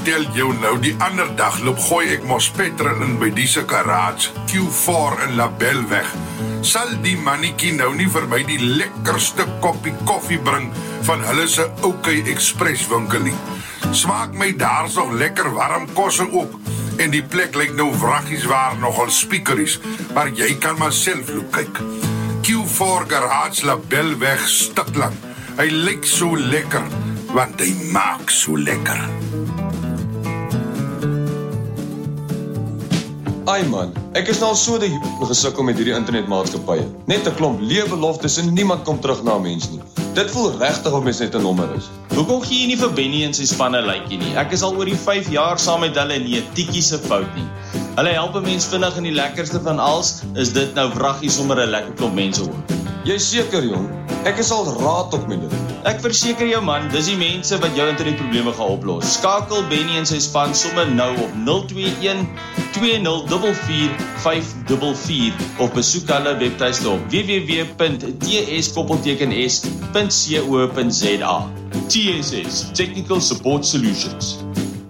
vertel jou nou, die ander dag loop gooi ek mos petrol in by die se garage, Q4 in Labelweg. Sal die mannetjie nou nie vir my die lekkerste koppie koffie bring van hulle se OK Express winkel nie. Smaak my daar's nog lekker warm kosse ook, en die plek lyk nou wraggies waar nogal speakeries, maar jy kan maar self loop kyk. Q4 Garage Labelweg Stikland. Hy lyk so lekker, want hy maak so lekker. Ai man, ek is nou al so gesukkel met hierdie internetmaatskappye. Net 'n klomp leebeloftes en niemand kom terug na 'n mens nie. Dit voel regtig of mens net 'n nommer is. Hoekom gee jy nie vir Benny en sy spanne likeie nie? Ek is al oor die 5 jaar saam met hulle en nie 'n tikkie se fout nie. Hulle help 'n mens vinnig en die lekkerste van alles is dit nou wraggies sommer 'n lekker klomp mense ook. Jy seker jong, ek is al raad op met dit. Ek verseker jou man, dis die mense wat jou internetprobleme gaan oplos. Skakel Benny en sy span sommer nou op 021 2044 544 of besoek hulle webtuiste op www.ts.co.za. TSS, Technical Support Solutions.